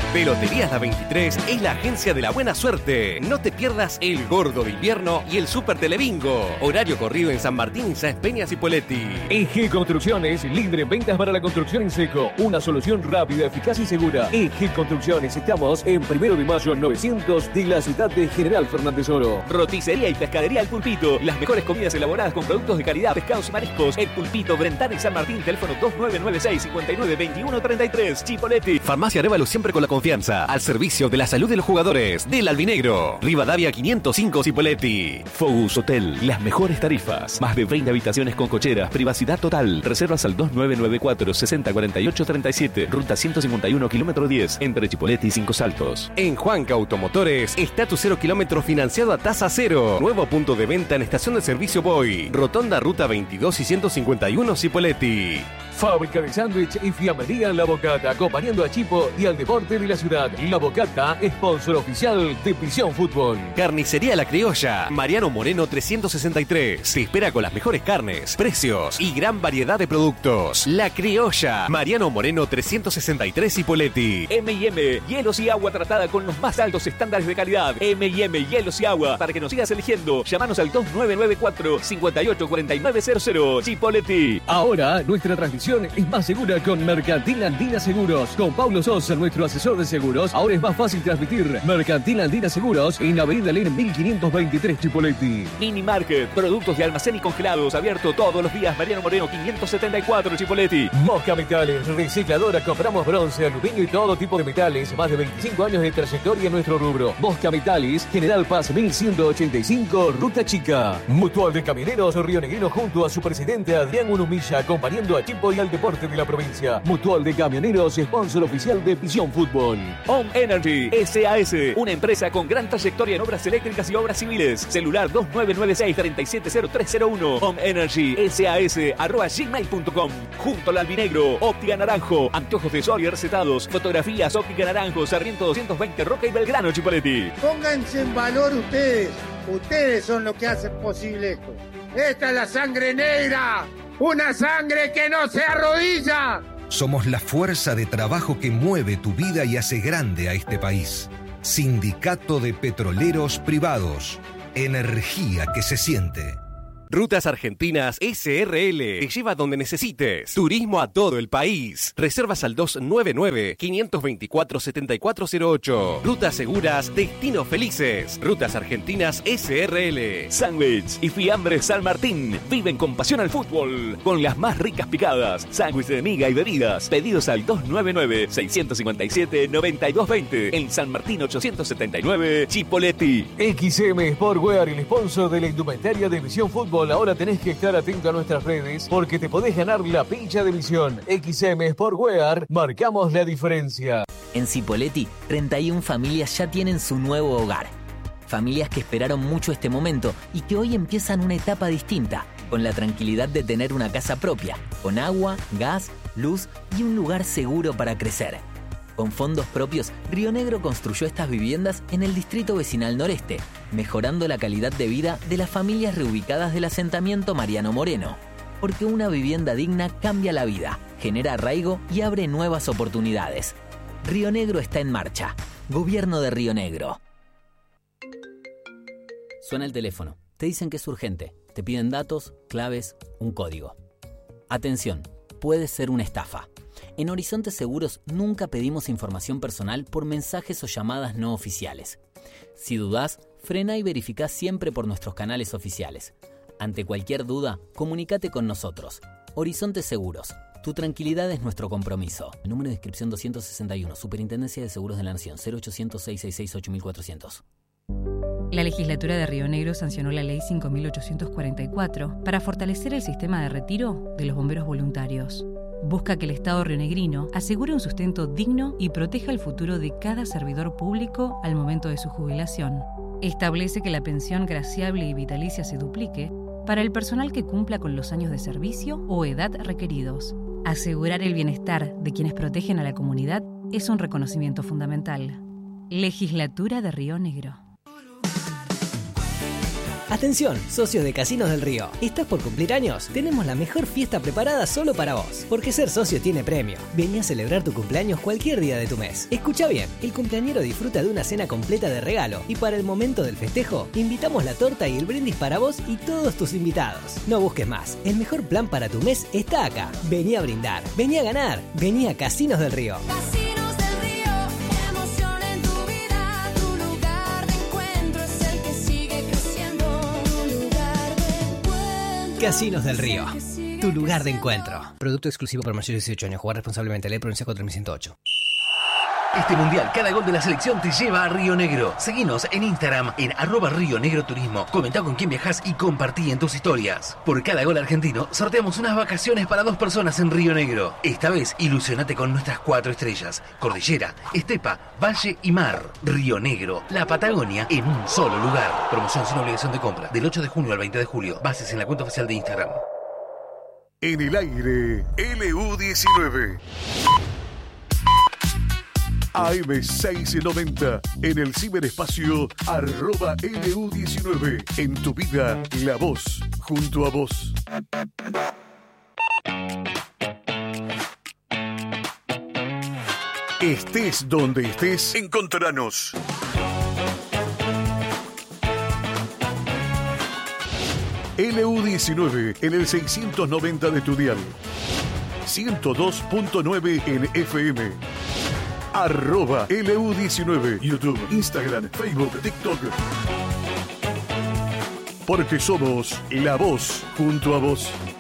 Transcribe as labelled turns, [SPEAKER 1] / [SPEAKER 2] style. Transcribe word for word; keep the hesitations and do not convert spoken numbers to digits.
[SPEAKER 1] Peloterías La veintitrés es la agencia de la buena suerte. No te pierdas el Gordo de Invierno y el Super Telebingo. Horario corrido en San Martín, Sáenz Peña y Poletti.
[SPEAKER 2] E G Construcciones, líder en ventas para la construcción en seco. Una solución rápida, eficaz y segura. E G Construcciones, estamos en Primero de Mayo novecientos de la ciudad de General Fernández Oro.
[SPEAKER 3] Roticería y pescadería El Pulpito. Las mejores comidas elaboradas con productos de calidad, pescados y mariscos. El Pulpito, Brentana y San Martín. Teléfono dos nueve nueve seis, cinco nueve dos uno tres tres. Chipoletti.
[SPEAKER 1] Farmacia Arévalo, siempre con la confianza. Al servicio de la salud de los jugadores. Del Albinegro. Rivadavia quinientos cinco, Chipoletti.
[SPEAKER 4] Focus Hotel. Las mejores tarifas. Más de veinte habitaciones con cocheras. Privacidad total. Reservas al dos nueve nueve cuatro, seis cero cuatro ocho tres siete. Ruta ciento cincuenta y uno, kilómetro diez. Entre Chipoletti y Cinco Saltos.
[SPEAKER 1] En Juanca Automotores, estatus cero kilómetros financiado a tasa cero. Nuevo punto de venta en estación de servicio Boy. Rotonda Ruta veintidós y ciento cincuenta y uno, Cipoletti.
[SPEAKER 2] Fábrica de sándwich y fiambrería La Bocata, acompañando a Chipo y al deporte de la ciudad. La Bocata, sponsor oficial de Visión Fútbol.
[SPEAKER 1] Carnicería La Criolla, Mariano Moreno trescientos sesenta y tres. Te espera con las mejores carnes, precios y gran variedad de productos. La Criolla, Mariano Moreno trescientos sesenta y tres, Cipoletti.
[SPEAKER 3] eme y eme, hielos y agua tratada con los más altos estándares de calidad. eme y eme, hielos y agua. Para que nos sigas eligiendo, llámanos al dos nueve nueve cuatro, cinco ocho cuatro nueve cero cero. Chipoletti.
[SPEAKER 2] Ahora, nuestra transmisión es más segura con Mercantil Andina Seguros. Con Pablo Sosa, nuestro asesor de seguros, ahora es más fácil transmitir. Mercantil Andina Seguros en Avenida Len mil quinientos veintitrés, Chipoletti.
[SPEAKER 3] Mini Market, productos de almacén y congelados, abierto todos los días. Mariano Moreno quinientos setenta y cuatro, Chipoletti.
[SPEAKER 2] Mosca Metales, recicladora, compramos bronce, aluminio y todo tipo de metales. Más de veinticinco años de trayectoria en nuestro rubro. Mosca Metales, General Paz mil ciento ochenta y cinco, Ruta Chica. Mutual de Camioneros Río Negrino junto a su presidente Adrián Unumilla, acompañando a Chipo y al deporte de la provincia. Mutual de Camioneros, sponsor oficial de Visión Fútbol.
[SPEAKER 3] Home Energy S A S, una empresa con gran trayectoria en obras eléctricas y obras civiles. Celular dos nueve nueve seis, tres siete cero tres cero uno. Home Energy S A S arroba gmail punto com. Junto al Albinegro, Óptica Naranjo, anteojos de sol y recetados, fotografías, Óptica Naranjo, Sarmiento doscientos veinte, Roca y Belgrano, Chipoletti.
[SPEAKER 5] Pónganse en valor ustedes. Ustedes son los que hacen posible esto. Esta es la sangre negra. ¡Una sangre que no se arrodilla!
[SPEAKER 6] Somos la fuerza de trabajo que mueve tu vida y hace grande a este país. Sindicato de Petroleros Privados. Energía que se siente.
[SPEAKER 1] Rutas Argentinas S R L te lleva donde necesites. Turismo a todo el país. Reservas al dos nueve nueve, cinco dos cuatro, siete cuatro cero ocho. Rutas seguras, destinos felices. Rutas Argentinas S R L.
[SPEAKER 3] Sándwich y fiambre San Martín. Viven con pasión al fútbol. Con las más ricas picadas. Sándwich de miga y bebidas. Pedidos al dos nueve nueve, seis cinco siete, nueve dos dos cero. En San Martín ochocientos setenta y nueve, Chipoletti.
[SPEAKER 2] X M Sportwear, el sponsor de la indumentaria de Visión Fútbol. Ahora tenés que estar atento a nuestras redes porque te podés ganar la pincha de Visión. X M Sportwear, marcamos la diferencia.
[SPEAKER 7] En Cipoletti, treinta y una familias ya tienen su nuevo hogar. Familias que esperaron mucho este momento y que hoy empiezan una etapa distinta, con la tranquilidad de tener una casa propia, con agua, gas, luz y un lugar seguro para crecer. Con fondos propios, Río Negro construyó estas viviendas en el distrito vecinal noreste, mejorando la calidad de vida de las familias reubicadas del asentamiento Mariano Moreno. Porque una vivienda digna cambia la vida, genera arraigo y abre nuevas oportunidades. Río Negro está en marcha. Gobierno de Río Negro. Suena el teléfono. Te dicen que es urgente. Te piden datos, claves, un código. Atención, puede ser una estafa. En Horizonte Seguros nunca pedimos información personal por mensajes o llamadas no oficiales. Si dudás, frena y verificá siempre por nuestros canales oficiales. Ante cualquier duda, comunícate con nosotros. Horizonte Seguros. Tu tranquilidad es nuestro compromiso. Número de inscripción doscientos sesenta y uno. Superintendencia de Seguros de la Nación. cero ochocientos, seiscientos sesenta y seis, ocho mil cuatrocientos.
[SPEAKER 8] La legislatura de Río Negro sancionó la ley cinco mil ochocientos cuarenta y cuatro para fortalecer el sistema de retiro de los bomberos voluntarios. Busca que el Estado rionegrino asegure un sustento digno y proteja el futuro de cada servidor público al momento de su jubilación. Establece que la pensión graciable y vitalicia se duplique para el personal que cumpla con los años de servicio o edad requeridos. Asegurar el bienestar de quienes protegen a la comunidad es un reconocimiento fundamental. Legislatura de Río Negro.
[SPEAKER 9] Atención, socios de Casinos del Río. ¿Estás por cumplir años? Tenemos la mejor fiesta preparada solo para vos. Porque ser socio tiene premio. Vení a celebrar tu cumpleaños cualquier día de tu mes. Escucha bien, el cumpleañero disfruta de una cena completa de regalo. Y para el momento del festejo, invitamos la torta y el brindis para vos y todos tus invitados. No busques más. El mejor plan para tu mes está acá. Vení a brindar. Vení a ganar. Vení a Casinos del Río.
[SPEAKER 10] Casinos del Río, emoción en tu vida. Tu lugar de encuentro es el que sigue creciendo. Tu lugar de encuentro.
[SPEAKER 9] Casinos del Río. Tu lugar de encuentro. Producto exclusivo para mayores de dieciocho años. Jugar responsablemente. Ley Provincia cuatro mil ciento ocho.
[SPEAKER 11] Este mundial, cada gol de la selección te lleva a Río Negro. Seguinos en Instagram en arroba Río Negro Turismo. Comentá con quién viajás y compartí en tus historias. Por cada gol argentino, sorteamos unas vacaciones para dos personas en Río Negro. Esta vez, ilusionate con nuestras cuatro estrellas. Cordillera, estepa, valle y mar. Río Negro, la Patagonia en un solo lugar. Promoción sin obligación de compra. Del ocho de junio al veinte de julio. Bases en la cuenta oficial de Instagram.
[SPEAKER 12] En el aire, L U diecinueve. A M seiscientos noventa en el ciberespacio arroba L U diecinueve. En tu vida, la voz junto a vos. Estés donde estés, encontranos. L U diecinueve en el seiscientos noventa de tu dial. ciento dos punto nueve en F M. Arroba L U diecinueve. YouTube, Instagram, Facebook, TikTok. Porque somos la voz junto a vos.